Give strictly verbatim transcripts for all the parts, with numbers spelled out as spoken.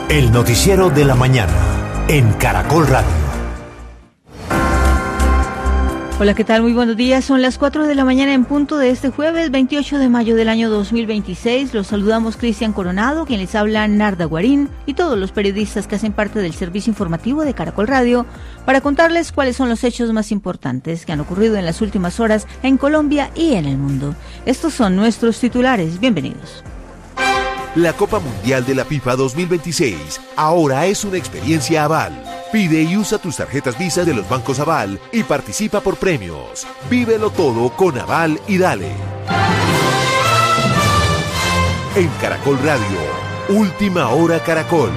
El noticiero de la mañana en Caracol Radio. Hola, ¿qué tal? Muy buenos días. Son las cuatro de la mañana en punto de este jueves veintiocho de mayo del año dos mil veintiséis. Los saludamos Cristian Coronado, quien les habla Narda Guarín, y todos los periodistas que hacen parte del servicio informativo de Caracol Radio para contarles cuáles son los hechos más importantes que han ocurrido en las últimas horas en Colombia y en el mundo. Estos son nuestros titulares. Bienvenidos. La Copa Mundial de la FIFA dos mil veintiséis ahora es una experiencia Aval. Pide y usa tus tarjetas Visa de los bancos Aval y participa por premios. Vívelo todo con Aval y dale. En Caracol Radio, Última Hora Caracol.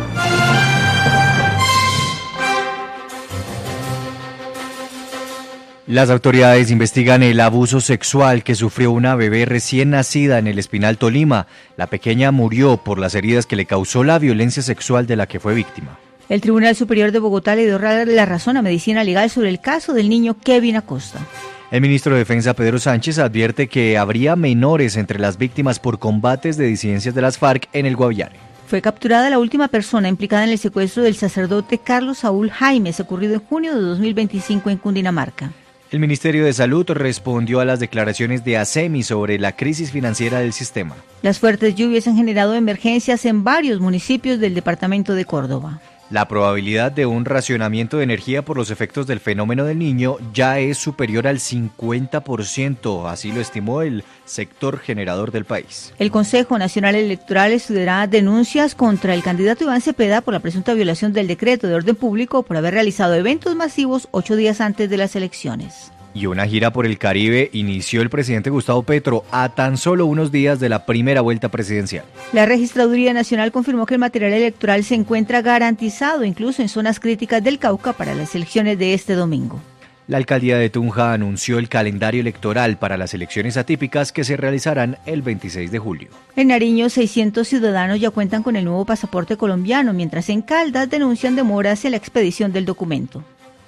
Las autoridades investigan el abuso sexual que sufrió una bebé recién nacida en El Espinal, Tolima. La pequeña murió por las heridas que le causó la violencia sexual de la que fue víctima. El Tribunal Superior de Bogotá le dio la razón a Medicina Legal sobre el caso del niño Kevin Acosta. El ministro de Defensa, Pedro Sánchez, advierte que habría menores entre las víctimas por combates de disidencias de las FARC en el Guaviare. Fue capturada la última persona implicada en el secuestro del sacerdote Carlos Saúl Jaimes, ocurrido en junio de dos mil veinticinco en Cundinamarca. El Ministerio de Salud respondió a las declaraciones de ASEMI sobre la crisis financiera del sistema. Las fuertes lluvias han generado emergencias en varios municipios del departamento de Córdoba. La probabilidad de un racionamiento de energía por los efectos del fenómeno del Niño ya es superior al cincuenta por ciento, así lo estimó el sector generador del país. El Consejo Nacional Electoral estudiará denuncias contra el candidato Iván Cepeda por la presunta violación del decreto de orden público por haber realizado eventos masivos ocho días antes de las elecciones. Y una gira por el Caribe inició el presidente Gustavo Petro a tan solo unos días de la primera vuelta presidencial. La Registraduría Nacional confirmó que el material electoral se encuentra garantizado incluso en zonas críticas del Cauca para las elecciones de este domingo. La alcaldía de Tunja anunció el calendario electoral para las elecciones atípicas que se realizarán el veintiséis de julio. En Nariño, seiscientos ciudadanos ya cuentan con el nuevo pasaporte colombiano, mientras en Caldas denuncian demoras en la expedición del documento.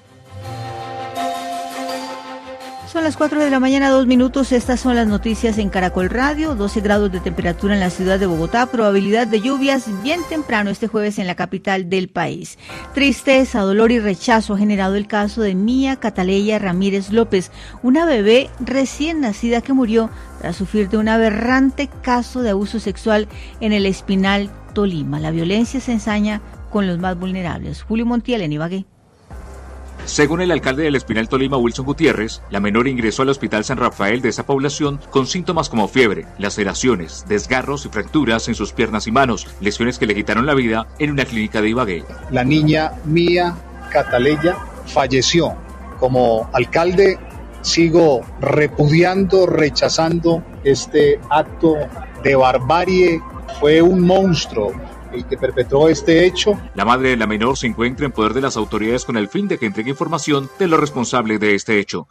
Son las cuatro de la mañana, dos minutos. Estas son las noticias en Caracol Radio. doce grados de temperatura en la ciudad de Bogotá. Probabilidad de lluvias bien temprano este jueves en la capital del país. Tristeza, dolor y rechazo ha generado el caso de Mía Cataleya Ramírez López, una bebé recién nacida que murió tras sufrir de un aberrante caso de abuso sexual en El Espinal, Tolima. La violencia se ensaña con los más vulnerables. Julio Montiel en Ibagué. Según el alcalde del Espinal Tolima, Wilson Gutiérrez, la menor ingresó al Hospital San Rafael de esa población con síntomas como fiebre, laceraciones, desgarros y fracturas en sus piernas y manos, lesiones que le quitaron la vida en una clínica de Ibagué. La niña Mía Cataleya falleció. Como alcalde sigo repudiando, rechazando este acto de barbarie. Fue un monstruo el que perpetró este hecho. La madre de la menor se encuentra en poder de las autoridades con el fin de que entregue información de los responsables de este hecho.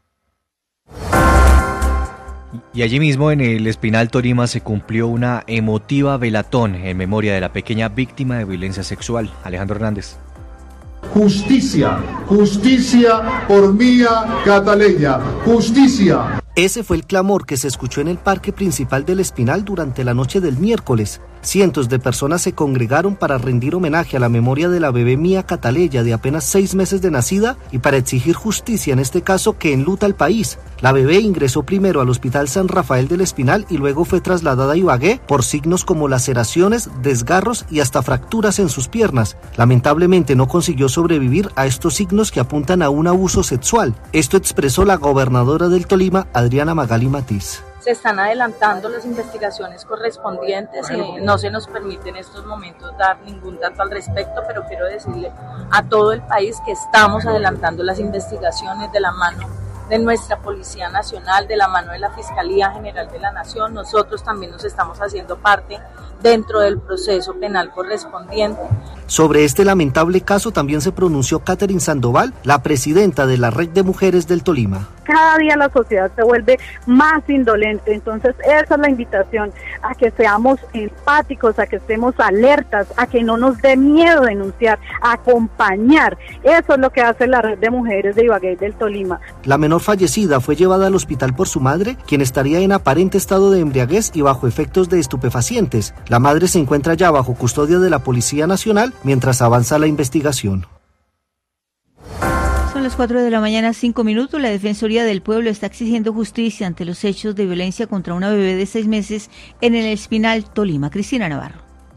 Y allí mismo en El Espinal, Tolima, se cumplió una emotiva velatón en memoria de la pequeña víctima de violencia sexual. Alejandro Hernández. Justicia, justicia por Mía Cataleya, justicia. Ese fue el clamor que se escuchó en el parque principal del Espinal durante la noche del miércoles. Cientos de personas se congregaron para rendir homenaje a la memoria de la bebé Mía Cataleya, de apenas seis meses de nacida, y para exigir justicia en este caso que enluta al país. La bebé ingresó primero al Hospital San Rafael del Espinal y luego fue trasladada a Ibagué por signos como laceraciones, desgarros y hasta fracturas en sus piernas. Lamentablemente no consiguió sobrevivir a estos signos que apuntan a un abuso sexual. Esto expresó la gobernadora del Tolima, Adriana Magali Matiz. Se están adelantando las investigaciones correspondientes y no se nos permite en estos momentos dar ningún dato al respecto, pero quiero decirle a todo el país que estamos adelantando las investigaciones de la mano de nuestra Policía Nacional, de la mano de la Fiscalía General de la Nación. Nosotros también nos estamos haciendo parte dentro del proceso penal correspondiente. Sobre este lamentable caso también se pronunció Catherine Sandoval, la presidenta de la Red de Mujeres del Tolima. cada día la sociedad se vuelve más indolente. Entonces esa es la invitación, a que seamos empáticos, a que estemos alertas, a que no nos dé miedo denunciar, a acompañar. Eso es lo que hace la red de mujeres de Ibagué del Tolima. La menor fallecida fue llevada al hospital por su madre, quien estaría en aparente estado de embriaguez y bajo efectos de estupefacientes. La madre se encuentra ya bajo custodia de la Policía Nacional mientras avanza la investigación. Son las cuatro de la mañana, cinco minutos. La Defensoría del Pueblo está exigiendo justicia ante los hechos de violencia contra una bebé de seis meses en el Espinal, Tolima. Cristina Navarro.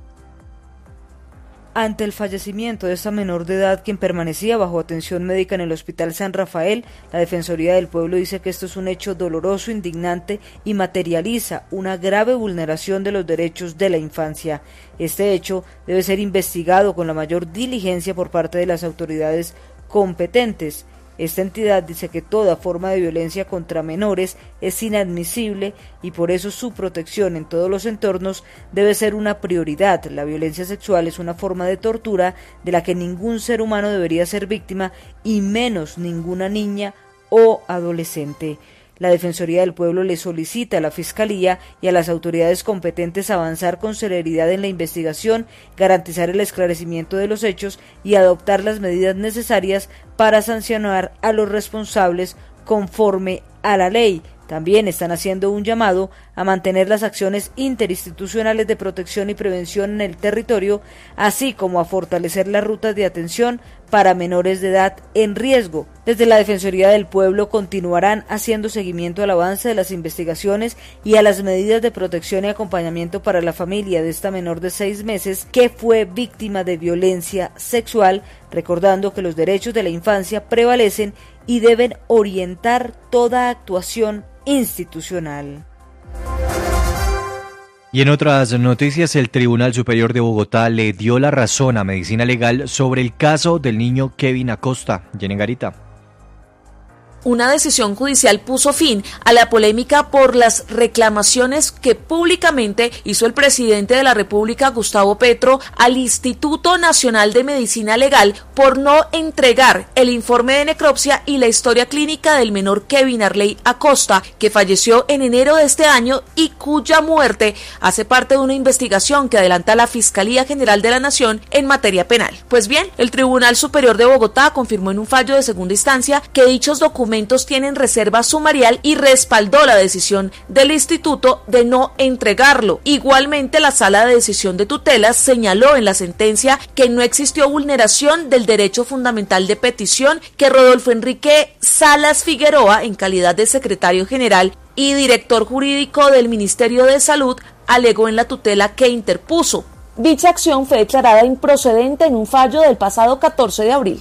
Ante el fallecimiento de esta menor de edad, quien permanecía bajo atención médica en el Hospital San Rafael, la Defensoría del Pueblo dice que esto es un hecho doloroso, indignante y materializa una grave vulneración de los derechos de la infancia. Este hecho debe ser investigado con la mayor diligencia por parte de las autoridades competentes. Esta entidad dice que toda forma de violencia contra menores es inadmisible y por eso su protección en todos los entornos debe ser una prioridad. La violencia sexual es una forma de tortura de la que ningún ser humano debería ser víctima y menos ninguna niña o adolescente. La Defensoría del Pueblo le solicita a la Fiscalía y a las autoridades competentes avanzar con celeridad en la investigación, garantizar el esclarecimiento de los hechos y adoptar las medidas necesarias para sancionar a los responsables conforme a la ley. También están haciendo un llamado a mantener las acciones interinstitucionales de protección y prevención en el territorio, así como a fortalecer las rutas de atención para menores de edad en riesgo. Desde la Defensoría del Pueblo continuarán haciendo seguimiento al avance de las investigaciones y a las medidas de protección y acompañamiento para la familia de esta menor de seis meses que fue víctima de violencia sexual, recordando que los derechos de la infancia prevalecen y deben orientar toda actuación institucional. Y en otras noticias, el Tribunal Superior de Bogotá le dio la razón a Medicina Legal sobre el caso del niño Kevin Acosta. Jenny Garita. Una decisión judicial puso fin a la polémica por las reclamaciones que públicamente hizo el presidente de la República, Gustavo Petro, al Instituto Nacional de Medicina Legal por no entregar el informe de necropsia y la historia clínica del menor Kevin Arley Acosta, que falleció en enero de este año y cuya muerte hace parte de una investigación que adelanta la Fiscalía General de la Nación en materia penal. Pues bien, el Tribunal Superior de Bogotá confirmó en un fallo de segunda instancia que dichos documentos tienen reserva sumarial y respaldó la decisión del instituto de no entregarlo. Igualmente, la Sala de Decisión de Tutela señaló en la sentencia que no existió vulneración del derecho fundamental de petición que Rodolfo Enrique Salas Figueroa, en calidad de secretario general y director jurídico del Ministerio de Salud, alegó en la tutela que interpuso. Dicha acción fue declarada improcedente en un fallo del pasado catorce de abril.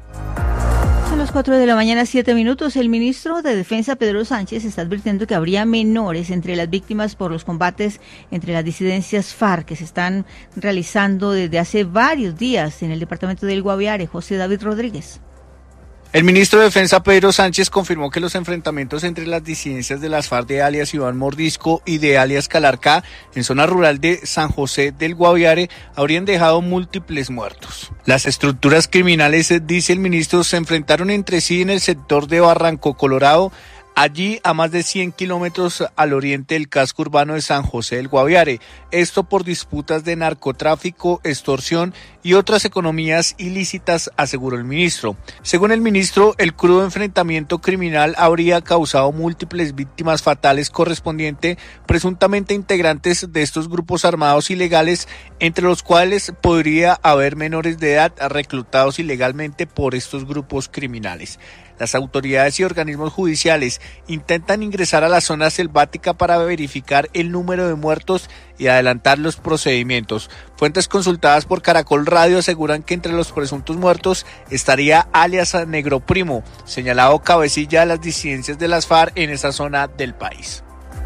Son las cuatro de la mañana, siete minutos. El ministro de Defensa, Pedro Sánchez, está advirtiendo que habría menores entre las víctimas por los combates entre las disidencias FARC que se están realizando desde hace varios días en el departamento del Guaviare. José David Rodríguez. El ministro de Defensa, Pedro Sánchez, confirmó que los enfrentamientos entre las disidencias de las FARC de alias Iván Mordisco y de alias Calarcá en zona rural de San José del Guaviare habrían dejado múltiples muertos. Las estructuras criminales, dice el ministro, se enfrentaron entre sí en el sector de Barranco Colorado, allí a más de cien kilómetros al oriente del casco urbano de San José del Guaviare, esto por disputas de narcotráfico, extorsión y otras economías ilícitas, aseguró el ministro. Según el ministro, el crudo enfrentamiento criminal habría causado múltiples víctimas fatales correspondiente presuntamente integrantes de estos grupos armados ilegales, entre los cuales podría haber menores de edad reclutados ilegalmente por estos grupos criminales. Las autoridades y organismos judiciales intentan ingresar a la zona selvática para verificar el número de muertos y adelantar los procedimientos. Fuentes consultadas por Caracol Radio aseguran que entre los presuntos muertos estaría alias Negro Primo, señalado cabecilla de las disidencias de las FARC en esa zona del país.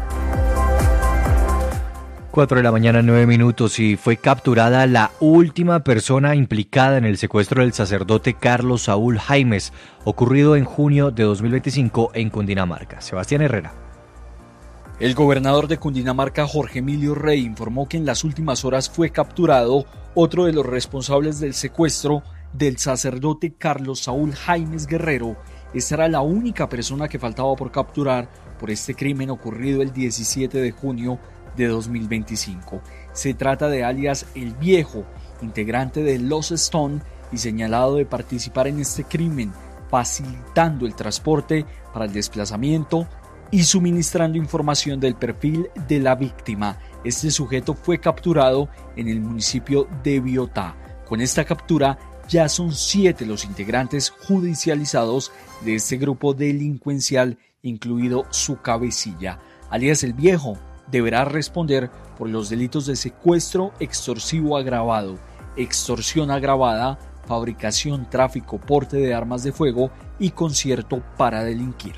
Cuatro de la mañana, nueve minutos, y fue capturada la última persona implicada en el secuestro del sacerdote Carlos Saúl Jaimes, ocurrido en junio de dos mil veinticinco en Cundinamarca. Sebastián Herrera. El gobernador de Cundinamarca, Jorge Emilio Rey, informó que en las últimas horas fue capturado otro de los responsables del secuestro del sacerdote Carlos Saúl Jaimes Guerrero, esta era la única persona que faltaba por capturar por este crimen ocurrido el diecisiete de junio de dos mil veinticinco. Se trata de alias El Viejo, integrante de Los Stone y señalado de participar en este crimen, facilitando el transporte para el desplazamiento y suministrando información del perfil de la víctima. Este sujeto fue capturado en el municipio de Biotá. Con esta captura ya son siete los integrantes judicializados de este grupo delincuencial, incluido su cabecilla. Alias El Viejo deberá responder por los delitos de secuestro extorsivo agravado, extorsión agravada, fabricación, tráfico, porte de armas de fuego y concierto para delinquir.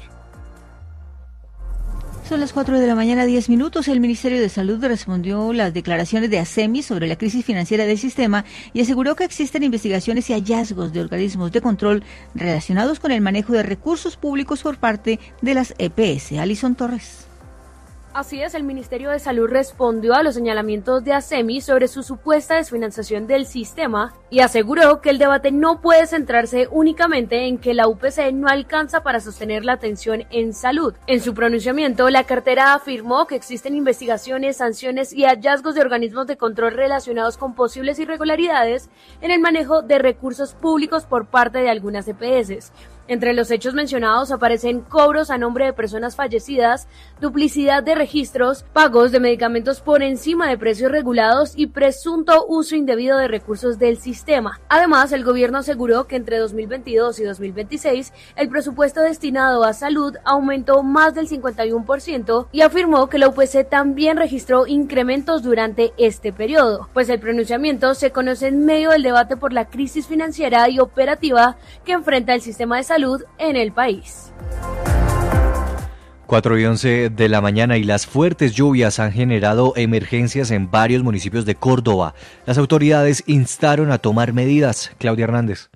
Son las cuatro de la mañana, diez minutos. El Ministerio de Salud respondió las declaraciones de ASEMI sobre la crisis financiera del sistema y aseguró que existen investigaciones y hallazgos de organismos de control relacionados con el manejo de recursos públicos por parte de las E P S. Alison Torres. Así es, el Ministerio de Salud respondió a los señalamientos de ASEMI sobre su supuesta desfinanciación del sistema y aseguró que el debate no puede centrarse únicamente en que la U P C no alcanza para sostener la atención en salud. En su pronunciamiento, la cartera afirmó que existen investigaciones, sanciones y hallazgos de organismos de control relacionados con posibles irregularidades en el manejo de recursos públicos por parte de algunas E P S. Entre los hechos mencionados aparecen cobros a nombre de personas fallecidas, duplicidad de registros, pagos de medicamentos por encima de precios regulados y presunto uso indebido de recursos del sistema. Además, el gobierno aseguró que entre dos mil veintidós y dos mil veintiséis el presupuesto destinado a salud aumentó más del cincuenta y uno por ciento y afirmó que la U P C también registró incrementos durante este periodo, pues el pronunciamiento se conoce en medio del debate por la crisis financiera y operativa que enfrenta el sistema de salud en el país. cuatro y once de la mañana y las fuertes lluvias han generado emergencias en varios municipios de Córdoba. Las autoridades instaron a tomar medidas. Claudia Hernández.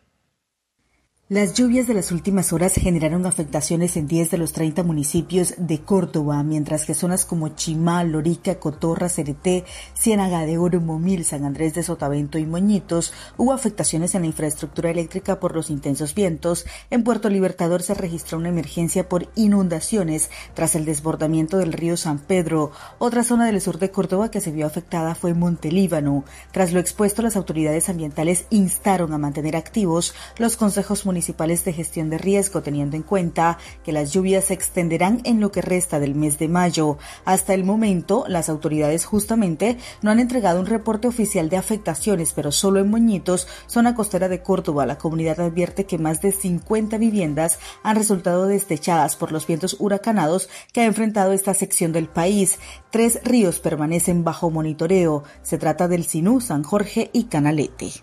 Las lluvias de las últimas horas generaron afectaciones en diez de los treinta municipios de Córdoba, mientras que zonas como Chimá, Lorica, Cotorra, Cereté, Ciénaga de Oro, Momil, San Andrés de Sotavento y Moñitos, hubo afectaciones en la infraestructura eléctrica por los intensos vientos. En Puerto Libertador se registró una emergencia por inundaciones tras el desbordamiento del río San Pedro. Otra zona del sur de Córdoba que se vio afectada fue Montelíbano. Tras lo expuesto, las autoridades ambientales instaron a mantener activos los consejos municipales municipales de gestión de riesgo, teniendo en cuenta que las lluvias se extenderán en lo que resta del mes de mayo. Hasta el momento, las autoridades justamente no han entregado un reporte oficial de afectaciones, pero solo en Moñitos, zona costera de Córdoba, la comunidad advierte que más de cincuenta viviendas han resultado destechadas por los vientos huracanados que ha enfrentado esta sección del país. Tres ríos permanecen bajo monitoreo. Se trata del Sinú, San Jorge y Canalete.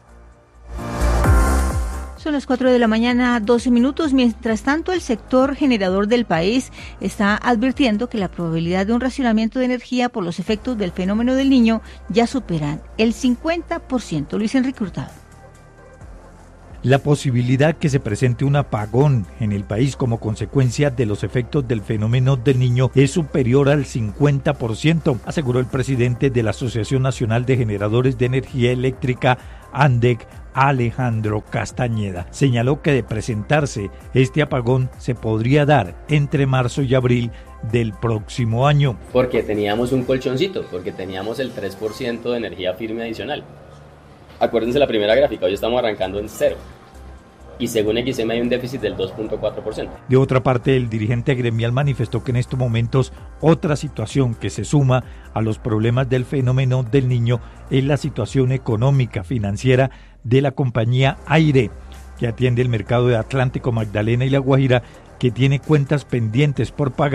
Son las cuatro de la mañana, doce minutos. Mientras tanto, el sector generador del país está advirtiendo que la probabilidad de un racionamiento de energía por los efectos del fenómeno del Niño ya superan el cincuenta por ciento. Luis Enrique Hurtado. La posibilidad que se presente un apagón en el país como consecuencia de los efectos del fenómeno del Niño es superior al cincuenta por ciento, aseguró el presidente de la Asociación Nacional de Generadores de Energía Eléctrica, ANDEC, Alejandro Castañeda. Señaló que de presentarse este apagón se podría dar entre marzo y abril del próximo año. Porque teníamos un colchoncito, porque teníamos el tres por ciento de energía firme adicional. Acuérdense la primera gráfica, hoy estamos arrancando en cero. Y según X M hay un déficit del dos punto cuatro por ciento. De otra parte, el dirigente gremial manifestó que en estos momentos otra situación que se suma a los problemas del fenómeno del Niño es la situación económica financiera de la compañía Aire, que atiende el mercado de Atlántico, Magdalena y La Guajira, que tiene cuentas pendientes por pagar